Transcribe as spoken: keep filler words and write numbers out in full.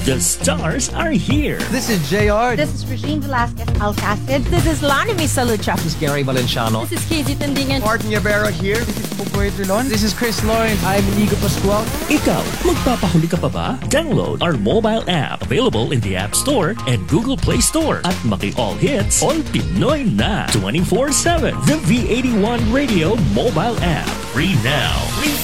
The stars are here. This is J R. This is Regine Velasquez Alcacid. This is Lani Misalucha. This is Gary Valenciano. This is K Z Tandingan. Martin Yabera here. This is Pupoy Drilon. This is Chris Lawrence. I'm Inigo Pascual. Ikaw, magpapahuli ka pa ba? Download our mobile app available in the App Store and Google Play Store at Maki All Hits, All Pinoy na twenty-four seven. The V eighty-one Radio mobile app. Free now.